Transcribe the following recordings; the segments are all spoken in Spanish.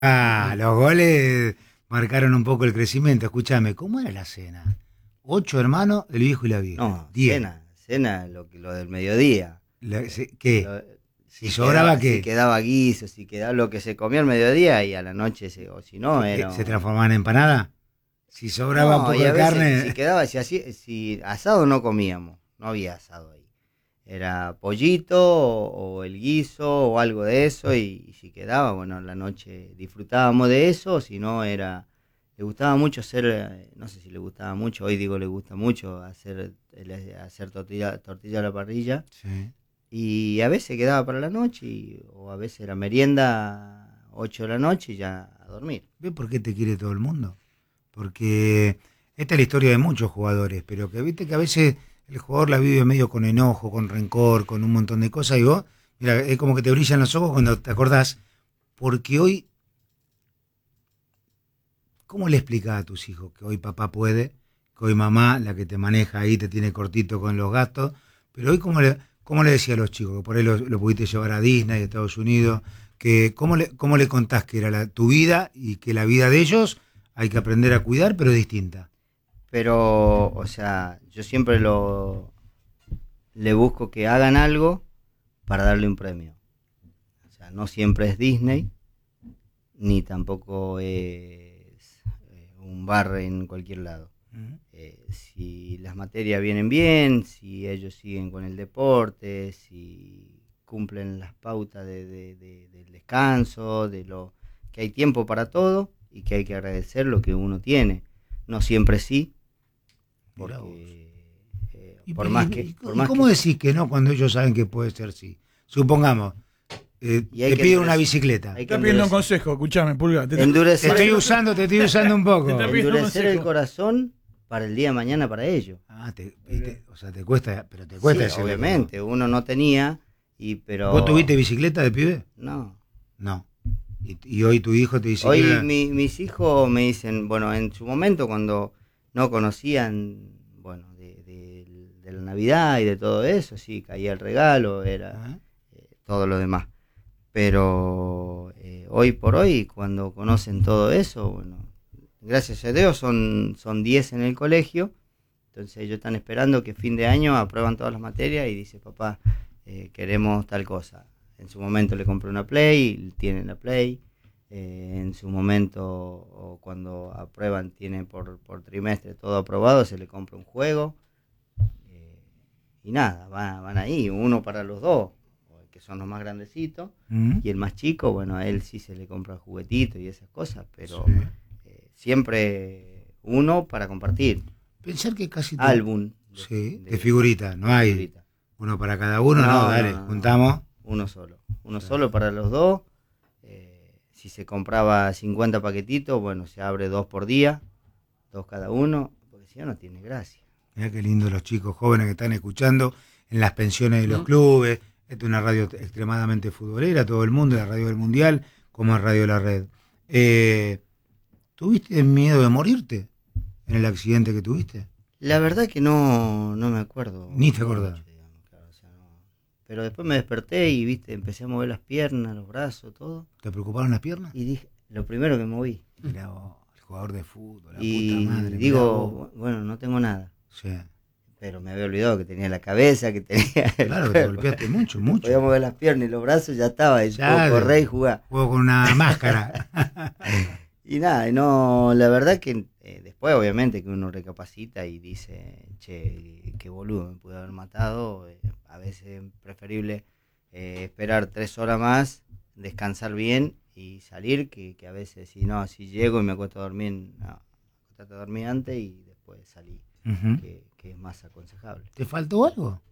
Los goles marcaron un poco el crecimiento. Escúchame, ¿cómo era la cena? 8 hermanos, el viejo y la vieja. No, 10. cena lo del mediodía. ¿Qué? Lo- ¿Si sobraba si qué? quedaba guiso, si quedaba lo que se comía al mediodía y a la noche, o si no, era... ¿Se transformaba en empanada? Si sobraba un No, poco y a de veces si carne. quedaba, si asado no comíamos, no había asado ahí. Era pollito o el guiso o algo de eso y si quedaba, bueno, en la noche disfrutábamos de eso, si no era... Le gustaba mucho hacer, no sé si le gustaba mucho, hoy digo le gusta mucho hacer tortilla a la parrilla Sí. y a veces quedaba para la noche o a veces era merienda 8 de la noche y ya a dormir. ¿Ves por qué te quiere todo el mundo? Porque esta es la historia de muchos jugadores, pero que viste que a veces el jugador la vive medio con enojo, con rencor, con un montón de cosas, y vos, mira, es como que te brillan los ojos cuando te acordás, porque hoy, ¿cómo le explicás a tus hijos que hoy papá puede, que hoy mamá, la que te maneja ahí, te tiene cortito con los gastos, pero hoy cómo le decía a los chicos, que por ahí lo pudiste llevar a Disney, a Estados Unidos, que cómo le contás que era tu vida y que la vida de ellos hay que aprender a cuidar, pero es distinta? Pero, o sea, yo siempre le busco que hagan algo para darle un premio. O sea, no siempre es Disney, ni tampoco es un bar en cualquier lado. Ujú. Si las materias vienen bien, si ellos siguen con el deporte, si cumplen las pautas del descanso, de lo que hay tiempo para todo y que hay que agradecer lo que uno tiene. No siempre sí, Mirá vos. porque ¿Y, por y- más que, por y más cómo que, decís que no cuando ellos saben que puede ser sí? Supongamos, y hay te que piden una endurecer, bicicleta. hay que Está pidiendo un endurecer, consejo, escuchame, Pulga. endurecer, Te estoy usando un poco. Te está pidiendo endurecer el consejo. corazón para el día de mañana para ellos. Ah, o sea, te cuesta, pero te Sí, cuesta decirle que no. obviamente, uno no tenía, ¿Vos tuviste pero bicicleta de pibe? no. No. Y hoy tu hijo te dice Hoy que... mis hijos me dicen, bueno, en su momento cuando no conocían, bueno, de la Navidad y de todo eso, sí, caía el regalo, era ¿Ah? todo lo demás. Pero hoy por hoy, cuando conocen todo eso, bueno, gracias a Dios son 10 en el colegio, entonces ellos están esperando que fin de año aprueban todas las materias y dice, papá, queremos tal cosa. En su momento le compré una Play, tienen la Play. En su momento, o cuando aprueban, tienen por trimestre todo aprobado, se le compra un juego. eh, y nada, van ahí, uno para los dos, que son los más grandecitos, ¿Mm? y el más chico, bueno, a él sí se le compra juguetitos y esas cosas, pero Sí. siempre uno para compartir. Pensar que casi todo... Álbum Sí, de figurita, no hay figuritas. uno para cada uno, no, No, dale, no, no, no. juntamos. Uno solo. Uno Claro. solo para los dos. Si se compraba 50 paquetitos, bueno, se abre 2 por día, 2 cada uno, porque si no, no tiene gracia. Mirá qué lindo los chicos jóvenes que están escuchando en las pensiones de los clubes. Esta es una radio extremadamente futbolera, todo el mundo, la radio del Mundial, como es Radio La Red. ¿Tuviste miedo de morirte en el accidente que tuviste? La verdad que no me acuerdo Ni te acordás. mucho, digamos, claro, o sea, no. Pero después me desperté y, viste, empecé a mover las piernas, los brazos, todo. ¿Te preocuparon las piernas? Y dije, lo primero que moví. Mirá vos, el jugador de fútbol, la Y puta madre. Mirá digo, vos. bueno, no tengo nada. Sí. Pero me había olvidado que tenía la cabeza, que tenía el Claro, te cuerpo. golpeaste mucho, Podía mucho. mover las piernas y los brazos, ya estaba. Y Ya, puedo correr y jugar. juego con una máscara. Y nada, y no, la verdad que después obviamente que uno recapacita y dice, che, qué boludo, me pude haber matado. A veces es preferible esperar 3 horas más, descansar bien y salir, que a veces si no, si llego y me acuesto a dormir, no, acuéstate a dormir antes y después salí, Ujú. que es más aconsejable. ¿Te faltó algo?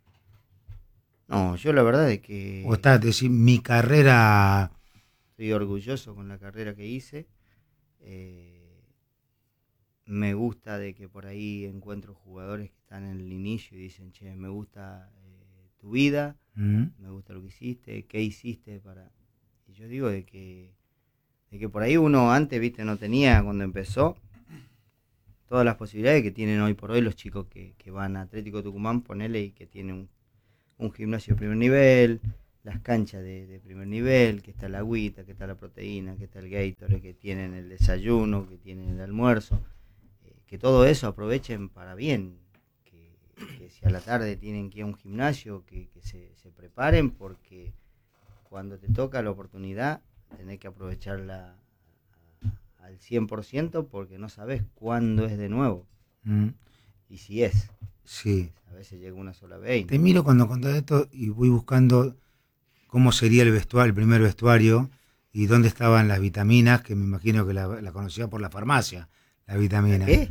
No, yo la verdad es que ¿O estás, decir, mi carrera... estoy orgulloso con la carrera que hice. Me gusta de que por ahí encuentro jugadores que están en el inicio y dicen, che, me gusta tu vida, ¿Mm? me gusta lo que hiciste, qué hiciste para... Y yo digo de que por ahí uno antes, viste, no tenía cuando empezó todas las posibilidades que tienen hoy por hoy los chicos que van a Atlético Tucumán, ponele, y que tienen un gimnasio de primer nivel, las canchas de primer nivel, que está la agüita, que está la proteína, que está el Gatorade, que tienen el desayuno, que tienen el almuerzo, que todo eso aprovechen para bien, que si a la tarde tienen que ir a un gimnasio, que se preparen, porque cuando te toca la oportunidad tenés que aprovecharla al 100% porque no sabes cuándo es de nuevo. Y si es. Sí. A veces llega una sola vez. Te miro cuando contás esto y voy buscando cómo sería el vestuario, el primer vestuario, y dónde estaban las vitaminas, que me imagino que la conocía por la farmacia, la vitamina. ¿Qué?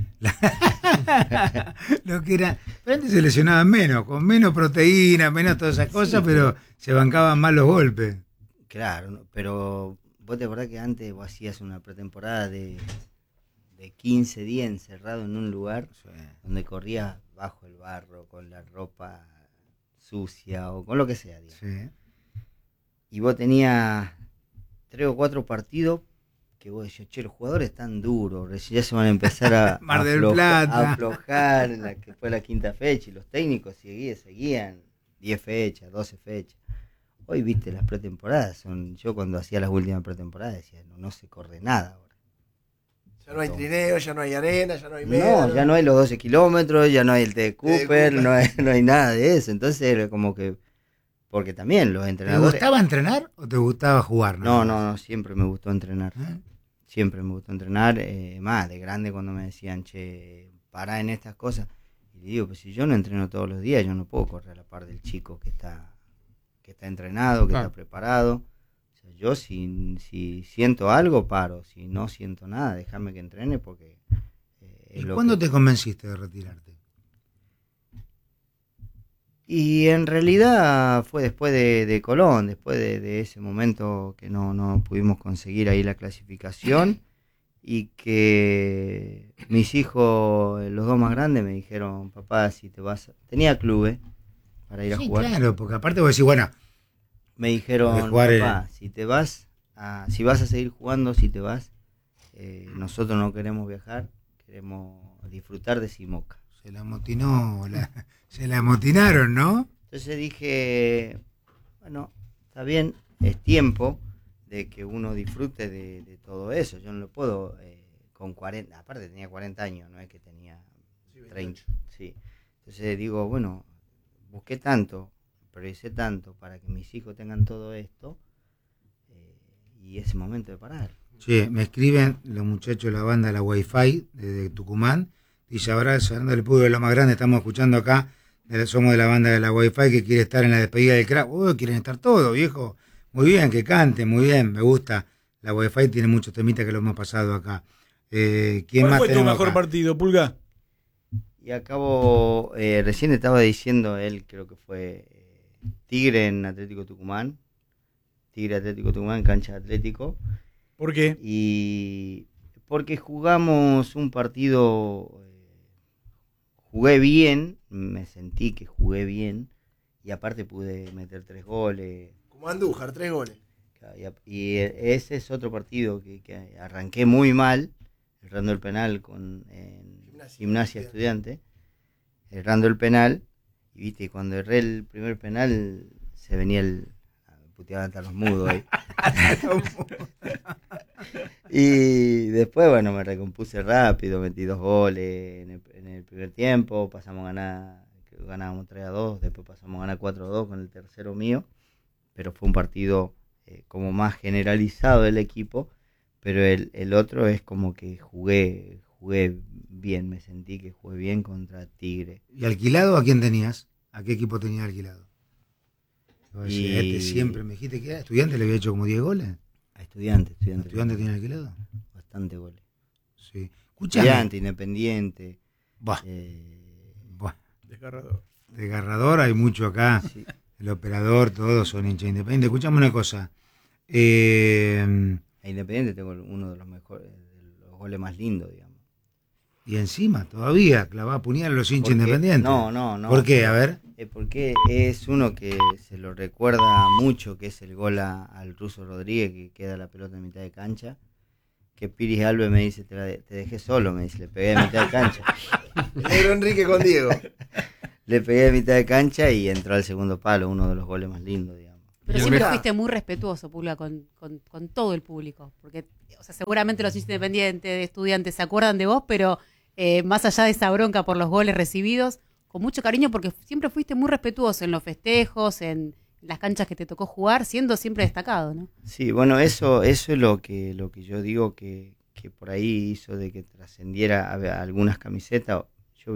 Lo que era, pero antes se lesionaban menos, con menos proteína, menos todas esas cosas, sí, pero se bancaban más los golpes. Claro, pero vos te acordás que antes vos hacías una pretemporada de 15 días encerrado en un lugar, sí, donde corrías bajo el barro, con la ropa sucia o con lo que sea, digamos. Sí. Y vos tenías 3 o 4 partidos que vos decías, che, los jugadores están duros, ya se van a empezar a, Mar del Plata, a aflojar que fue la 5ª fecha, y los técnicos seguían 10 fechas, 12 fechas. Hoy viste las pretemporadas, yo cuando hacía las últimas pretemporadas decía, no se corre nada ahora. Ya no hay trineo, ya no hay arena, ya no hay media. No, ya no hay los 12 kilómetros, ya no hay el T de Cooper, no hay nada de eso. Entonces era como que, porque también los entrenadores... ¿Te gustaba entrenar o te gustaba jugar? No, siempre me gustó entrenar. Siempre me gustó entrenar, más de grande cuando me decían, che, pará en estas cosas. Y le digo, pues si yo no entreno todos los días, yo no puedo correr a la par del chico que está entrenado, que está preparado. O sea, yo si siento algo, paro. Si no siento nada, déjame que entrene porque... ¿Y cuándo te convenciste de retirarte? Y en realidad fue después de Colón, después de ese momento que no pudimos conseguir ahí la clasificación, y que mis hijos, los 2 más grandes, me dijeron, papá, si te vas... Tenía clubes para ir a jugar. Claro, porque aparte vos decís, bueno... Me dijeron, papá, si vas a seguir jugando, si te vas, nosotros no queremos viajar, queremos disfrutar de Simoca. Se la amotinó, se la amotinaron, ¿no? Entonces dije, bueno, está bien, es tiempo de que uno disfrute de todo eso. Yo no lo puedo con 40, aparte tenía 40 años, no es que tenía 30. Sí. Entonces digo, bueno, busqué tanto, prioricé tanto para que mis hijos tengan todo esto, y es el momento de parar. Sí, me escriben los muchachos de la banda La Wi-Fi de Tucumán. Dice, abrazo, el público de lo más grande, estamos escuchando acá, somos de la banda de La Wi-Fi, que quiere estar en la despedida del crack. Quieren estar todos, viejo. Muy bien, que cante, muy bien, me gusta. La Wi-Fi tiene muchos temitas que lo hemos pasado acá. ¿Cuál fue tu mejor partido, Pulga? Y acabo, recién estaba diciendo él, creo que fue Tigre en Atlético Tucumán. Tigre Atlético Tucumán, cancha Atlético. ¿Por qué? Y porque jugamos un partido, jugué bien, me sentí que jugué bien, y aparte pude meter 3 goles. Como Andújar, 3 goles. Y ese es otro partido que arranqué muy mal, errando el penal con Gimnasia Estudiante, errando el penal, y viste, cuando erré el primer penal se venía puteaban hasta los mudos ahí. Y después, bueno, me recompuse rápido, metí 2 goles en el primer tiempo, ganábamos 3-2, después pasamos a ganar 4-2 con el tercero mío, pero fue un partido como más generalizado del equipo, pero el otro es como que jugué bien, me sentí que jugué bien contra Tigre. ¿Y alquilado a quién tenías? ¿A qué equipo tenías alquilado? Siempre me dijiste que era Estudiante, le había hecho como 10 goles. A Estudiante tiene alquilado. Bastante goles. Sí. Estudiante, Independiente. Desgarrador, hay mucho acá. Sí. El operador, todos son hinchas Independiente. Escuchame una cosa. A Independiente tengo uno de los mejores, de los goles más lindos, digamos. Y encima, todavía clavaba puñal a los hinchas Independientes. No. ¿Por qué? A ver. Porque es uno que se lo recuerda mucho, que es el gol al Ruso Rodríguez, que queda la pelota en mitad de cancha. Que Piris Alves me dice, te dejé solo, me dice, le pegué a mitad de cancha. El negro Enrique con Diego. Le pegué a mitad de cancha y entró al segundo palo, uno de los goles más lindos, digamos. Pero siempre fuiste muy respetuoso, Pulga, con todo el público. Porque, o sea, seguramente los hinchas independientes, de estudiantes, se acuerdan de vos, pero más allá de esa bronca por los goles recibidos, con mucho cariño, porque siempre fuiste muy respetuoso en los festejos, en las canchas que te tocó jugar, siendo siempre destacado, ¿no? Sí, bueno, eso es lo que yo digo que por ahí hizo de que trascendiera a algunas camisetas. Yo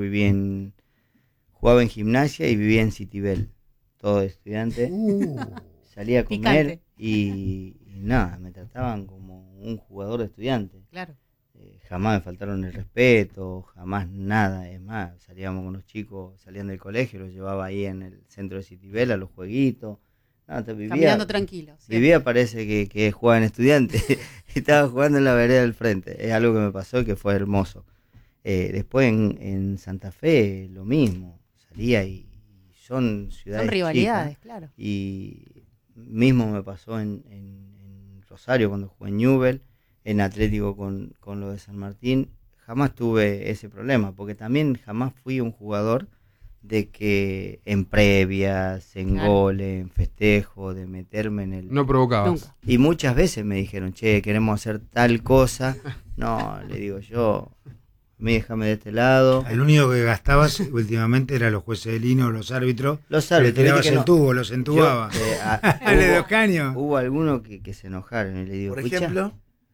jugaba en Gimnasia y vivía en Citibel, todo estudiante. Salía a comer Picante. y nada, me trataban como un jugador de estudiante. Claro. Jamás me faltaron el respeto, jamás nada. Es más, salíamos con los chicos, salían del colegio, los llevaba ahí en el centro de Citibel a los jueguitos. No, Caminando tranquilo. Vivía, parece que jugaba en estudiante. Estaba jugando en la vereda del frente. Es algo que me pasó y que fue hermoso. Después en Santa Fe, lo mismo. Salía y son ciudades Son rivalidades, chicas. claro. Y mismo me pasó en Rosario cuando jugué en Newell, en Atlético con lo de San Martín. Jamás tuve ese problema, porque también jamás fui un jugador de que en previas, en goles, en festejo, de meterme en el... No provocabas. Nunca. Y muchas veces me dijeron, che, queremos hacer tal cosa. No, le digo yo, a mí déjame de este lado. El único que gastabas últimamente eran los jueces de línea o los árbitros. Los árbitros, Le tirabas viste que el no. tubo, los entubaba. ¿Le de dos caños? Hubo algunos que se enojaron y le digo, Por "Escuchá, ejemplo,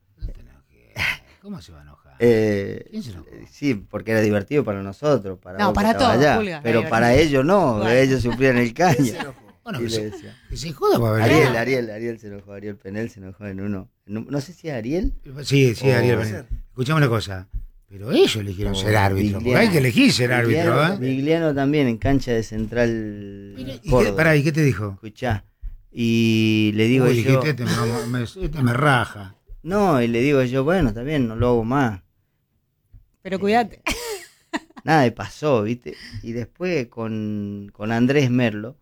¿Cómo se va a enojar? Eh, se enojó? sí, porque era divertido para nosotros, para No, vos que para estabas todos, allá, Pulga, pero era para divertido. ellos no, Bueno. ellos sufrían el ¿quién se caño. enojó? Bueno, Y que le se, decía, que se joda para ver. Ariel se enojó, Ariel Penel se enojó en uno, no sé si Ariel Sí, Oh. Ariel. Puede Benítez. ser. Escuchame una cosa. Pero ellos eligieron o ser árbitro. Porque Vigliano. hay que elegir ser árbitro, Vigliano, ¿eh? Vigliano también en cancha de Central ¿Y qué, Córdoba. pará, ¿y qué te dijo? Escuchá, y le digo Uy, yo, dijiste, este me raja. no, y le digo yo, bueno, está bien, no lo hago más. Pero cuídate. Nada, y pasó, ¿viste? Y después con Andrés Merlo,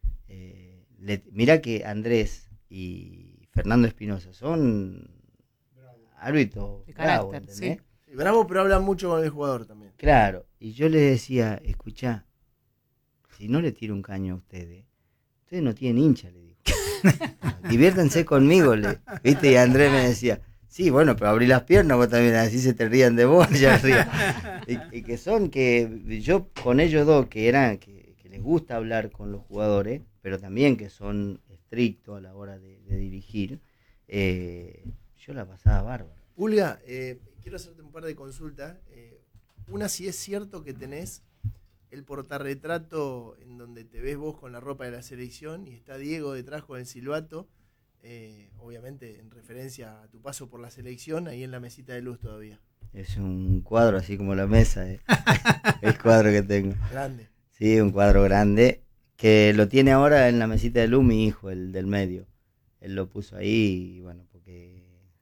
mirá que Andrés y Fernando Espinosa son árbitros De bravos, carácter, ¿entendés? Sí, bravo, pero hablan mucho con el jugador también. Claro, y yo le decía, escuchá, si no le tiro un caño a ustedes no tienen hincha, le digo. Diviértanse conmigo, ¿viste? Y Andrés me decía, sí, bueno, pero abrí las piernas, vos también, así se te rían de vos, ya arriba. Y que son que yo con ellos dos, que les gusta hablar con los jugadores, pero también que son estrictos a la hora de dirigir, yo la pasaba bárbaro. Pulga, quiero hacerte un par de consultas. Una, si es cierto que tenés el portarretrato en donde te ves vos con la ropa de la selección y está Diego detrás con el silbato, obviamente en referencia a tu paso por la selección, ahí en la mesita de luz todavía. Es un cuadro así como la mesa, el cuadro que tengo. Grande. Sí, un cuadro grande que lo tiene ahora en la mesita de luz mi hijo, el del medio. Él lo puso ahí y bueno, porque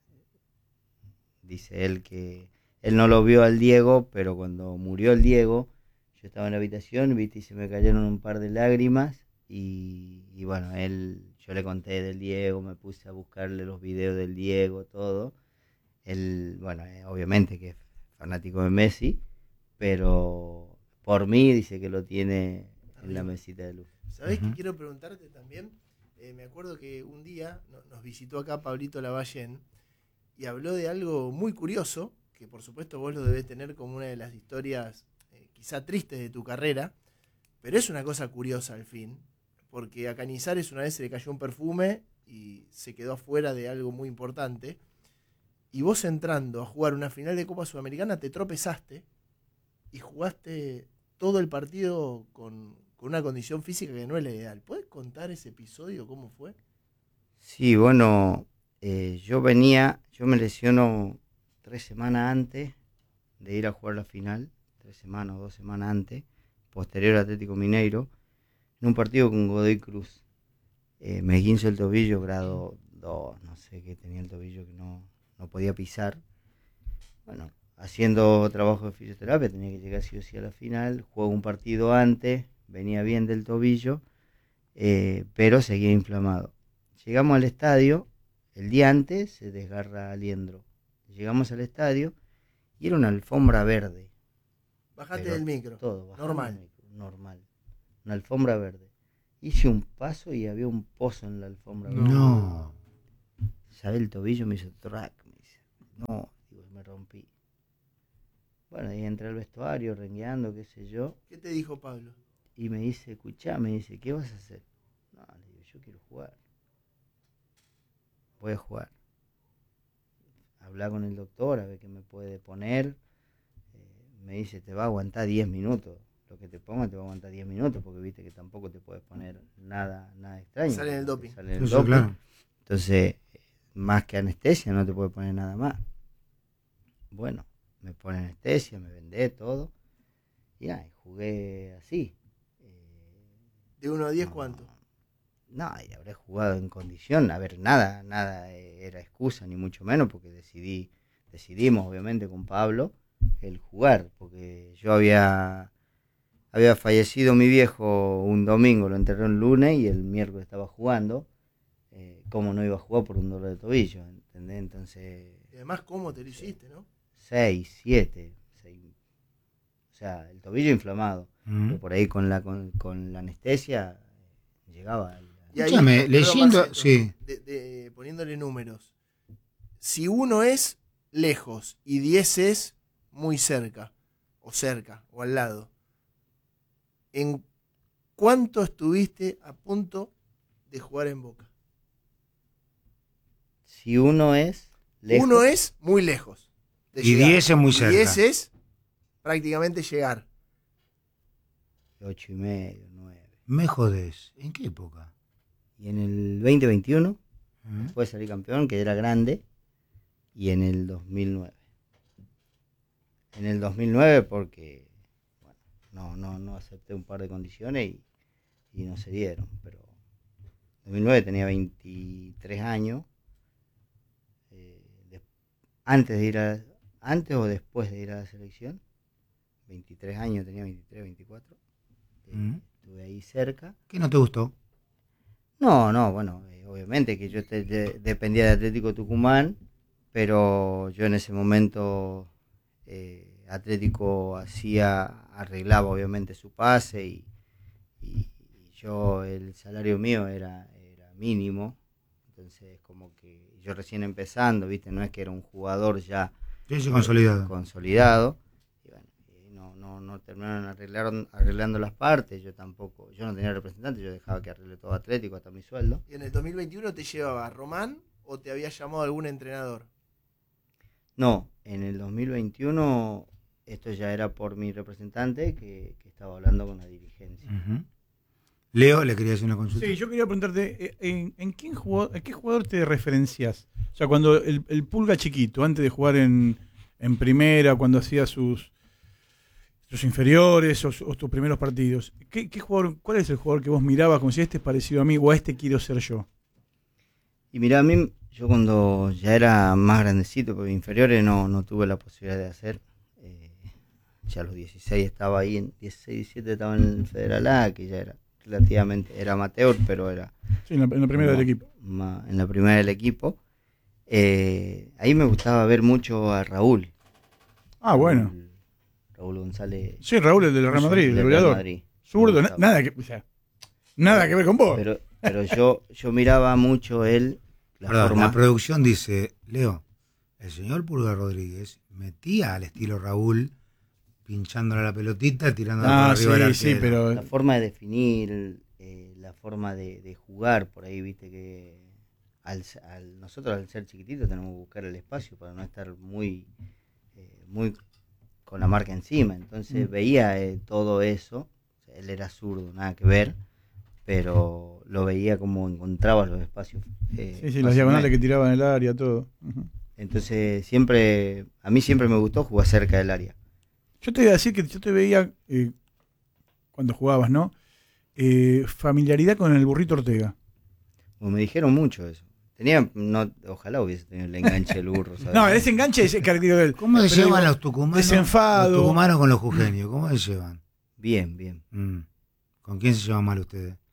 dice él que él no lo vio al Diego, pero cuando murió el Diego, yo estaba en la habitación, viste, y se me cayeron un par de lágrimas y bueno, yo le conté del Diego, me puse a buscarle los videos del Diego, todo. Él, bueno, obviamente que es fanático de Messi, pero por mí dice que lo tiene en la mesita de luz. ¿Sabés qué quiero preguntarte también? Me acuerdo que un día nos visitó acá Pablito Lavallén y habló de algo muy curioso, que por supuesto vos lo debés tener como una de las historias quizá tristes de tu carrera, pero es una cosa curiosa al fin, porque a Cañizares una vez se le cayó un perfume y se quedó afuera de algo muy importante, y vos entrando a jugar una final de Copa Sudamericana te tropezaste y jugaste todo el partido con una condición física que no es la ideal. ¿Puedes contar ese episodio, cómo fue? Sí, bueno, yo me lesiono 3 semanas antes de ir a jugar la final, 3 semanas o 2 semanas antes, posterior a Atlético Mineiro, en un partido con Godoy Cruz. Me esguinzo el tobillo, grado 2, no sé qué tenía el tobillo que no podía pisar. Bueno, haciendo trabajo de fisioterapia tenía que llegar sí o sí a la final, juego un partido antes, venía bien del tobillo, pero seguía inflamado. Llegamos al estadio, el día antes se desgarra Aliendro. Llegamos al estadio y era una alfombra verde. Bajate Pero del micro. todo, Normal. normal. Una alfombra verde. hice un paso y había un pozo en la alfombra. No. ¿Sabes? El tobillo me hizo track, me dice. No, digo, me rompí. Bueno, y entré al vestuario, rengueando, qué sé yo. ¿Qué te dijo Pablo? Y me dice, escuchá, me dice, ¿qué vas a hacer? No, le digo, yo quiero jugar. Voy a jugar. Hablar con el doctor, a ver qué me puede poner. Me dice, te va a aguantar 10 minutos. Lo que te ponga te va a aguantar 10 minutos, porque viste que tampoco te puedes poner nada extraño. Sale en el doping. Sale en el Eso, doping. claro. Entonces, más que anestesia, no te puede poner nada más. Bueno, me pone anestesia, me vendé todo. Y nada, jugué así. ¿De 1 a 10 cuánto? No, y habré jugado en condición. A ver, nada era excusa, ni mucho menos, porque decidimos, obviamente, con Pablo, el jugar. Porque yo había fallecido mi viejo un domingo, lo enterré un lunes y el miércoles estaba jugando. ¿Cómo no iba a jugar por un dolor de tobillo? ¿Entendés? Entonces... Y además, ¿cómo te lo hiciste, no? 6, 7, o sea, el tobillo inflamado. Pero por ahí con la anestesia llegaba. Y ahí, Escúchame, perdón, leyendo, Marcelo, sí. poniéndole números. Si 1 es lejos y 10 es muy cerca, o al lado, ¿en cuánto estuviste a punto de jugar en Boca? Si uno es lejos, 1 es muy lejos de Y llegar. 10 es muy cerca. 10 es prácticamente llegar. 8,5, 9. Me jodés. ¿En qué época? Y en el 2021 ¿Eh? puede salir campeón, que era grande, y en el 2009. En el 2009 porque bueno, no acepté un par de condiciones y no se dieron, pero en 2009 tenía 23 años. Antes o después de ir a la selección, 23 años, tenía 23, 24. Estuve ahí cerca. ¿Qué no te gustó? No, bueno, obviamente que yo dependía de Atlético Tucumán, pero yo en ese momento Atlético arreglaba obviamente su pase y yo, el salario mío era mínimo, entonces como que yo recién empezando, viste, no es que era un jugador ya Yo soy consolidado. y bueno, no terminaron arreglando las partes. Yo no tenía representante, yo dejaba que arregle todo Atlético hasta mi sueldo. ¿Y en el 2021 te llevaba Román o te había llamado algún entrenador? No, en el 2021 esto ya era por mi representante que estaba hablando con la dirigencia. Leo, le quería hacer una consulta. Sí, yo quería preguntarte, ¿en qué jugador te referencias? O sea, cuando el Pulga chiquito, antes de jugar en primera, cuando hacía sus inferiores o tus primeros partidos, ¿qué jugador, cuál es el jugador que vos mirabas como si este es parecido a mí o a este quiero ser yo? Y mirá, a mí, yo cuando ya era más grandecito, porque inferiores no tuve la posibilidad de hacer. Ya a los 16 estaba ahí, en 16, 17 estaba en el Federal A, que ya era relativamente, era amateur, pero era... Sí, en la primera del equipo. En la primera del equipo. Ahí me gustaba ver mucho a Raúl. Ah, bueno. Raúl González. Sí, Raúl, el del Real Madrid, el goleador. Zurdo, nada que ver con vos. Pero yo miraba mucho él. La producción dice, Leo, el señor Pulga Rodríguez metía al estilo Raúl, pinchándole la pelotita, tirándola por arriba del arquero. Sí, pero... La forma de definir, la forma de jugar, por ahí, viste que nosotros al ser chiquititos tenemos que buscar el espacio para no estar muy con la marca encima. Entonces veía todo eso. O sea, él era zurdo, nada que ver, pero lo veía como encontraba los espacios. Sí, las diagonales que tiraban en el área, todo. Entonces a mí siempre me gustó jugar cerca del área. Yo te iba a decir que yo te veía cuando jugabas, ¿no? Familiaridad con el Burrito Ortega. Como me dijeron mucho eso. Ojalá hubiese tenido el enganche del burro, ¿sabes? No, ese enganche es característico de él. ¿Cómo se llevan los tucumanos? Desenfado. Los tucumanos con los jujeños, ¿cómo se llevan? Bien. ¿Con quién se llevan mal ustedes?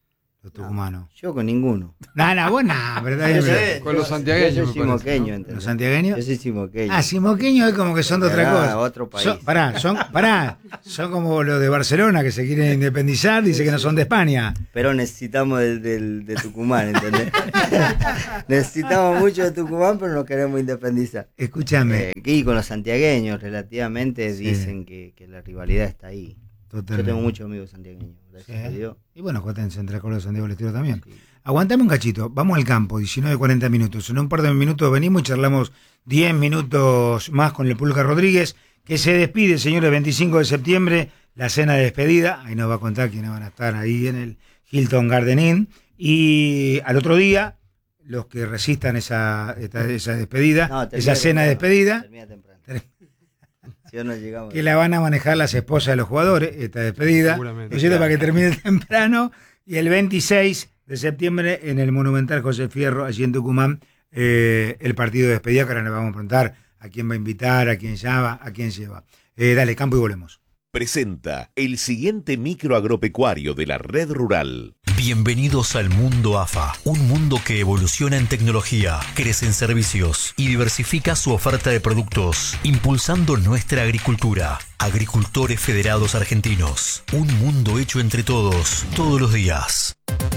los tucumanos. Yo con ninguno. No, vos nada, ¿verdad? Con los santiagueños, Yo me soy parece, simoqueño, ¿no? ¿entendés? ¿Los santiagueños? Yo soy simoqueño. Simoqueños es como que son de otra cosa. Otro país. Son como los de Barcelona que se quieren independizar, dice que no son de España. Pero necesitamos de Tucumán, ¿entendés? Necesitamos mucho de Tucumán, pero nos queremos independizar. Escúchame. Y con los santiagueños, relativamente, Sí. dicen que la rivalidad está ahí. Totalmente. Yo tengo muchos amigos santiagueños, gracias a Dios. Y bueno, jugaste en Central Córdoba de Santiago del Estero también. Sí. Aguantame un cachito, vamos al campo, 19:40 minutos. En un par de minutos venimos y charlamos 10 minutos más con el Pulga Rodríguez, que se despide, señores, 25 de septiembre, la cena de despedida. Ahí nos va a contar quiénes van a estar ahí en el Hilton Garden Inn. Y al otro día, los que resistan esa despedida, No, esa cena de despedida, Termina temprano. Si no llegamos. que la van a manejar las esposas de los jugadores, esta despedida, Seguramente. ¿no es cierto? Para que termine temprano. Y el 26 de septiembre en el Monumental José Fierro, allí en Tucumán, el partido de despedida, que ahora le vamos a preguntar a quién va a invitar, a quién llama, a quién lleva. Dale, campo y volvemos. Presenta el siguiente micro agropecuario de la Red Rural. Bienvenidos al mundo AFA, un mundo que evoluciona en tecnología, crece en servicios y diversifica su oferta de productos, impulsando nuestra agricultura. Agricultores Federados Argentinos, un mundo hecho entre todos, todos los días.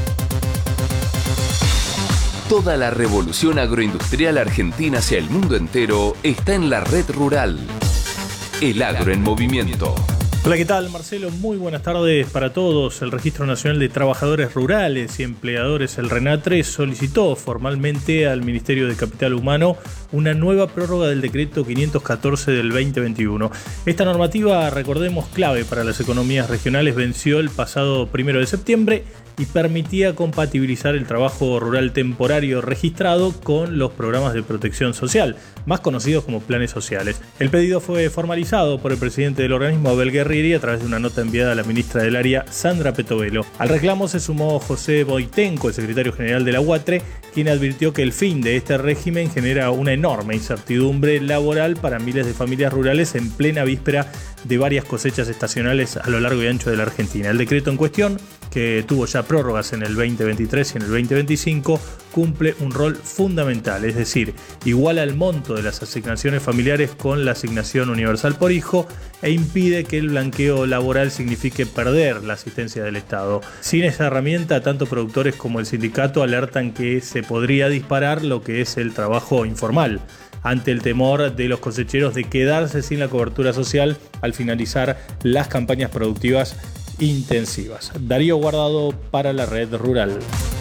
Toda la revolución agroindustrial argentina hacia el mundo entero está en la Red Rural. El agro en movimiento. Hola, ¿qué tal, Marcelo? Muy buenas tardes para todos. El Registro Nacional de Trabajadores Rurales y Empleadores, el RENATRE, solicitó formalmente al Ministerio de Capital Humano una nueva prórroga del decreto 514 del 2021. Esta normativa, recordemos, clave para las economías regionales, venció el pasado 1 de septiembre y permitía compatibilizar el trabajo rural temporario registrado con los programas de protección social, más conocidos como planes sociales. El pedido fue formalizado por el presidente del organismo, Abel Guerrieri, a través de una nota enviada a la ministra del área, Sandra Petovelo. Al reclamo se sumó José Boitenco, el secretario general de la UATRE, quien advirtió que el fin de este régimen genera una enorme incertidumbre laboral para miles de familias rurales en plena víspera de varias cosechas estacionales a lo largo y ancho de la Argentina. El decreto en cuestión, que tuvo ya prórrogas en el 2023 y en el 2025, cumple un rol fundamental, es decir, iguala el monto de las asignaciones familiares con la asignación universal por hijo e impide que el blanqueo laboral signifique perder la asistencia del Estado. Sin esa herramienta, tanto productores como el sindicato alertan que se podría disparar lo que es el trabajo informal, ante el temor de los cosecheros de quedarse sin la cobertura social al finalizar las campañas productivas intensivas. Darío Guardado para la Red Rural.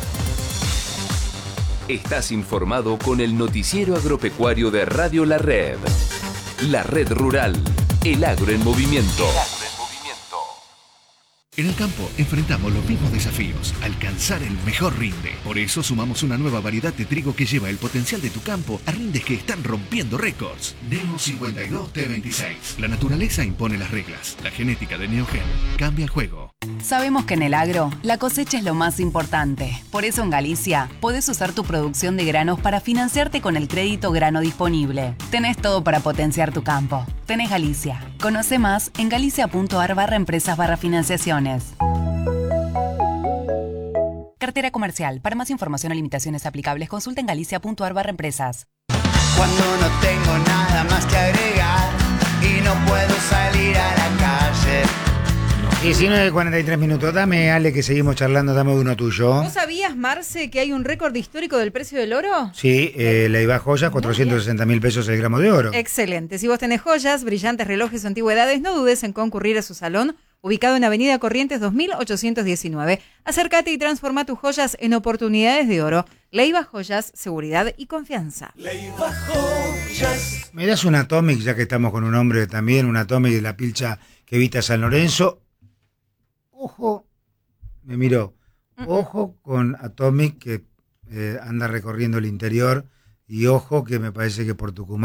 Estás informado con el noticiero agropecuario de Radio La Red. La Red Rural, el agro en movimiento. En el campo enfrentamos los mismos desafíos, alcanzar el mejor rinde. Por eso sumamos una nueva variedad de trigo que lleva el potencial de tu campo a rindes que están rompiendo récords. Neo 52 T26. La naturaleza impone las reglas. La genética de Neogen cambia el juego. Sabemos que en el agro, la cosecha es lo más importante. Por eso en Galicia, podés usar tu producción de granos para financiarte con el crédito grano disponible. Tenés todo para potenciar tu campo. Tenés Galicia. Conoce más en galicia.ar/empresas/financiaciones. Cartera comercial. Para más información o limitaciones aplicables, consulta en galicia.ar/empresas. Cuando no tengo nada más que agregar y no puedo salir a la calle. 19:43 minutos. Dame, Ale, que seguimos charlando. Dame uno tuyo. ¿Vos sabías, Marce, que hay un récord histórico del precio del oro? Sí, la IVA Joyas, 460.000 pesos el gramo de oro. Excelente. Si vos tenés joyas, brillantes relojes o antigüedades, no dudes en concurrir a su salón, ubicado en Avenida Corrientes 2819. Acércate y transforma tus joyas en oportunidades de oro. Leiva Joyas, seguridad y confianza. Leiva Joyas. ¿Me das un Atomic, ya que estamos con un hombre también, un Atomic de la pilcha que evita San Lorenzo? Ojo, me miró, ojo con Atomic que anda recorriendo el interior y ojo que me parece que por Tucumán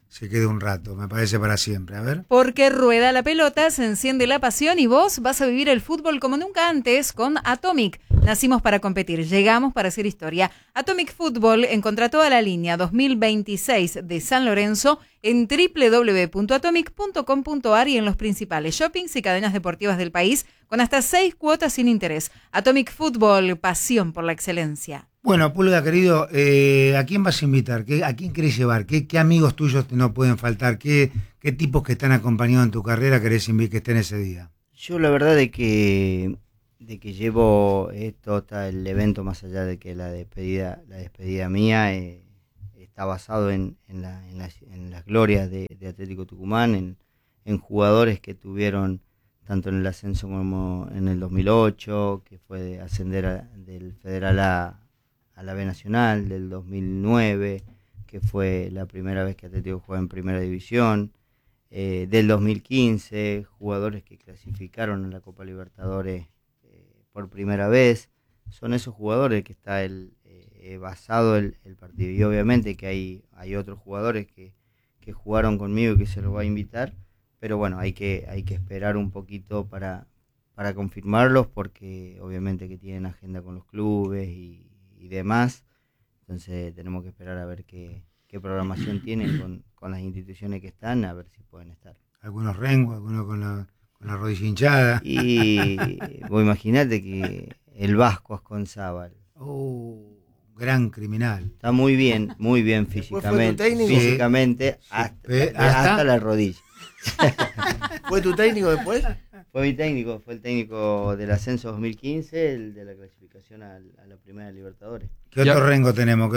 se quede un rato, me parece para siempre. A ver. Porque rueda la pelota, se enciende la pasión y vos vas a vivir el fútbol como nunca antes con Atomic. Nacimos para competir, llegamos para hacer historia. Atomic Fútbol encontrá toda la línea 2026 de San Lorenzo en www.atomic.com.ar y en los principales shoppings y cadenas deportivas del país con hasta 6 cuotas sin interés. Atomic Fútbol, pasión por la excelencia. Bueno, Pulga, querido, ¿a quién vas a invitar? ¿A quién querés llevar? ¿Qué amigos tuyos no pueden faltar? ¿Qué tipos que están acompañados en tu carrera querés que estén ese día? Yo la verdad de que llevo esto, está el evento más allá de que la despedida mía está basado en las glorias de Atlético Tucumán, en jugadores que tuvieron tanto en el ascenso como en el 2008, que fue de ascender del Federal a la B Nacional, del 2009, que fue la primera vez que Atlético jugó en Primera División, del 2015, jugadores que clasificaron en la Copa Libertadores por primera vez. Son esos jugadores que está basado el partido. Y obviamente que hay otros jugadores que jugaron conmigo y que se los va a invitar, pero bueno, hay que esperar un poquito para confirmarlos, porque obviamente que tienen agenda con los clubes y demás, entonces tenemos que esperar a ver qué programación tienen con las instituciones que están, a ver si pueden estar. Algunos rengos, algunos con la rodilla hinchada. Y vos imaginate que el Vasco Asconzábal. Gran criminal. Está muy bien físicamente, hasta la rodilla. ¿Fue tu técnico después? Fue el técnico del ascenso 2015, el de la clasificación a la Primera Libertadores. ¿Qué otro rengo tenemos?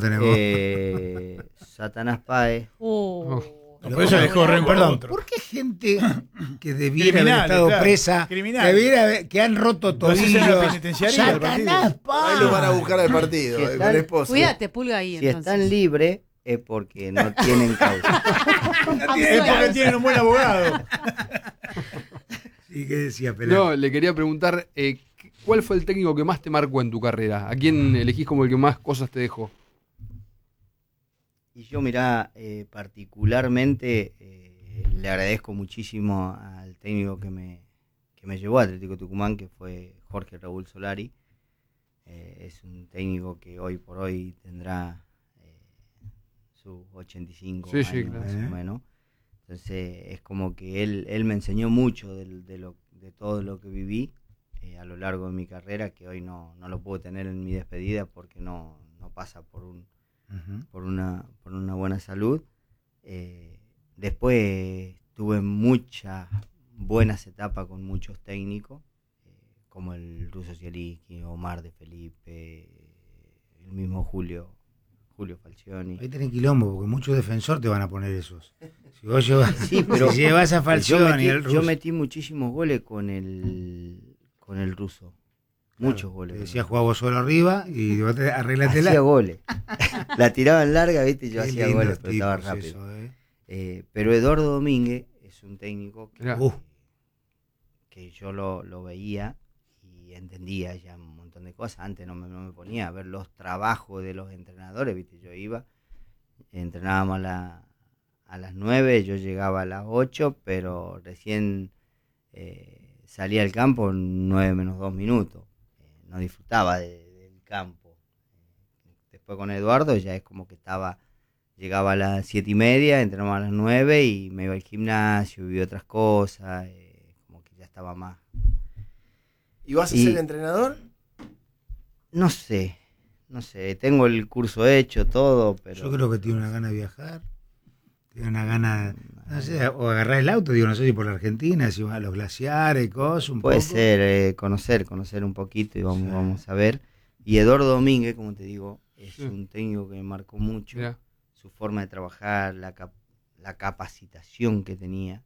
Satanás Páez. Por eso dejó rengo a otro. ¿Por qué gente que debiera haber estado presa, que han roto tobillos, Satanás Páez? Ahí lo van a buscar al partido, con el esposo. Cuídate, Pulga, ahí. Si están libres es porque no tienen causa. Es porque tienen un buen abogado. ¿Y qué decía Pelán? No, le quería preguntar, ¿cuál fue el técnico que más te marcó en tu carrera? ¿A quién elegís como el que más cosas te dejó? Y yo, mirá, particularmente le agradezco muchísimo al técnico que me llevó a Atlético Tucumán, que fue Jorge Raúl Solari. Es un técnico que hoy por hoy tendrá sus 85 años, claro. Más o menos. Entonces es como que él me enseñó mucho de todo lo que viví a lo largo de mi carrera, que hoy no lo puedo tener en mi despedida porque no pasa por una buena salud. Después tuve muchas buenas etapas con muchos técnicos, como el Ruso Zielinski, Omar de Felipe, el mismo Julio Falcioni. Ahí tenés quilombo, porque muchos defensores te van a poner esos. Si vos llevas a Falcioni, yo metí muchísimos goles con el Ruso. Muchos goles. Te decía, jugá vos solo arriba y vos arreglatela. Hacía goles. La tiraban larga, viste, yo hacía goles, pero estaba rápido. Pero Eduardo Domínguez es un técnico que yo lo veía y entendía ya un montón de cosas. Antes no me ponía a ver los trabajos de los entrenadores, viste, yo iba, entrenábamos a las 9, yo llegaba a las 8, pero recién salía al campo 9 menos 2 minutos. No disfrutaba del campo. Después con Eduardo ya es como que llegaba a las 7:30, entrenaba a las 9 y me iba al gimnasio, vivía otras cosas, como que ya estaba más. ¿Y vas a ser entrenador? No sé, tengo el curso hecho, todo, pero... Yo creo que tiene una gana de viajar, tiene una gana, no sé, o agarrar el auto, no sé si por la Argentina, si va a los glaciares, cosas, un poco. Puede ser, conocer un poquito y vamos a ver. Y Eduardo Domínguez, como te digo, es un técnico que me marcó mucho. Mirá. Su forma de trabajar, la capacitación que tenía,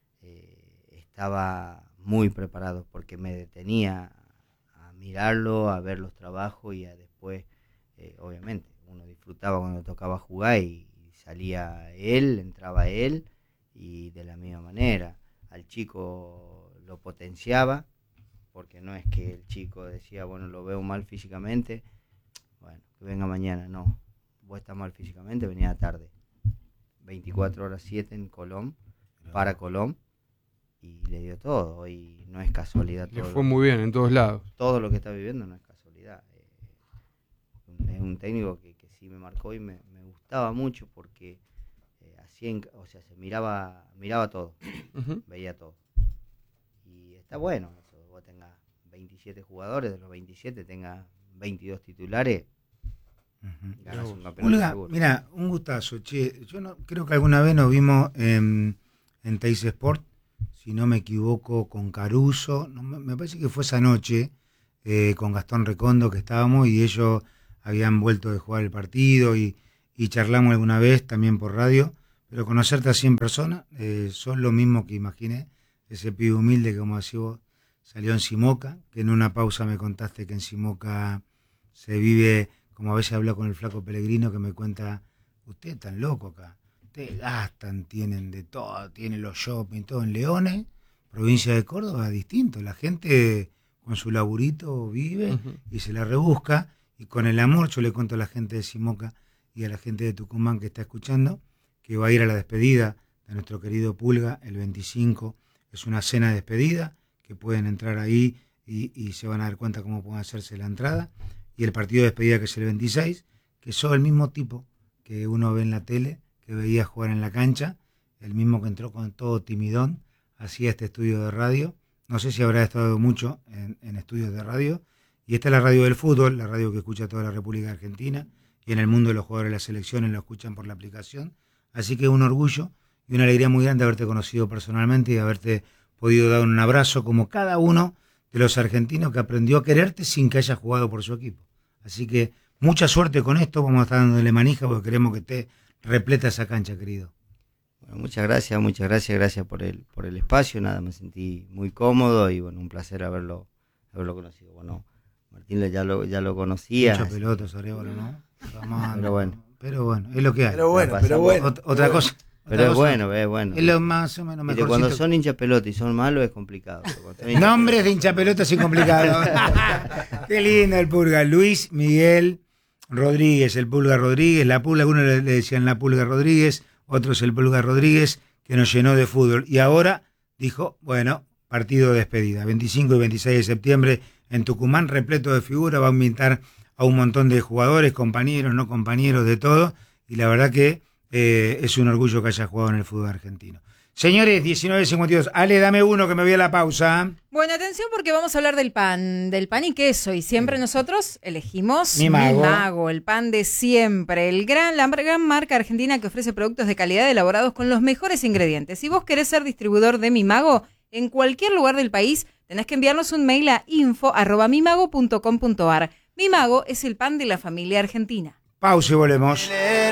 estaba muy preparado porque me detenía a mirarlo, a ver los trabajos y a después, obviamente, uno disfrutaba cuando tocaba jugar y salía él, entraba él y de la misma manera. Al chico lo potenciaba, porque no es que el chico decía, bueno, lo veo mal físicamente, bueno, que venga mañana, no. Vos estás mal físicamente, venía tarde. 24/7 en Colón, para Colón, y le dio todo. Hoy no es casualidad. Le fue muy bien en todos lados. Todo lo que está viviendo no es casualidad. Es un técnico que sí me marcó y me gustaba mucho porque se miraba todo, veía todo. Y está bueno eso, vos tengas 27 jugadores, de los 27 tengas 22 titulares. Ganas un campeonato Pulga, seguro. mira, un gustazo, che. Yo no, creo que alguna vez nos vimos en Teis Sport, si no me equivoco, con Caruso. No, me parece que fue esa noche con Gastón Recondo que estábamos y ellos habían vuelto de jugar el partido y charlamos alguna vez también por radio. Pero conocerte así en persona, sos lo mismo que imaginé. Ese pibe humilde que, como decís vos, salió en Simoca, que en una pausa me contaste que en Simoca se vive, como a veces hablo con el flaco Pellegrino, que me cuenta, ustedes están locos acá, ustedes gastan, tienen de todo, tienen los shopping, todo en Leones, provincia de Córdoba, distinto, la gente con su laburito vive y se la rebusca, y con el amor yo le cuento a la gente de Simoca y a la gente de Tucumán que está escuchando, que va a ir a la despedida de nuestro querido Pulga el 25, es una cena de despedida, que pueden entrar ahí y se van a dar cuenta cómo pueden hacerse la entrada, y el partido de despedida que es el 26, que sos el mismo tipo que uno ve en la tele, que veía jugar en la cancha, el mismo que entró con todo timidón, hacía este estudio de radio, no sé si habrá estado mucho en estudios de radio, y esta es la radio del fútbol, la radio que escucha toda la República Argentina, y en el mundo de los jugadores de las selecciones lo escuchan por la aplicación, así que un orgullo y una alegría muy grande haberte conocido personalmente y haberte podido dar un abrazo como cada uno de los argentinos que aprendió a quererte sin que haya jugado por su equipo. Así que mucha suerte con esto, vamos a estar dándole manija porque queremos que esté repleta esa cancha, querido. Bueno, muchas gracias por el espacio, nada, me sentí muy cómodo y bueno, un placer haberlo conocido. Bueno, Martín ya lo conocía. Mucha pelota, Arevalo, ¿no? Pero bueno, es lo que hay. Pero bueno. Otra cosa. Pero es bueno. Es lo más o menos mejor. Cuando son hincha pelota y son malos es complicado. Nombres de hincha pelota es complicado. Qué lindo el Pulga. Luis Miguel Rodríguez, el Pulga Rodríguez. La Pulga, algunos le decían la Pulga Rodríguez, otros el Pulga Rodríguez, que nos llenó de fútbol. Y ahora dijo, bueno, partido de despedida. 25 y 26 de septiembre en Tucumán, repleto de figuras. Va a invitar a un montón de jugadores, compañeros, no compañeros, de todo. Y la verdad que es un orgullo que haya jugado en el fútbol argentino. Señores, 19:52. Ale, dame uno que me voy a la pausa. Bueno, atención porque vamos a hablar del pan y queso. Y siempre nosotros elegimos Mi Mago, el pan de siempre. La gran marca argentina que ofrece productos de calidad elaborados con los mejores ingredientes. Si vos querés ser distribuidor de Mi Mago, en cualquier lugar del país, tenés que enviarnos un mail a info@mimago.com.ar. Mi Mago es el pan de la familia argentina. Pausa y volvemos.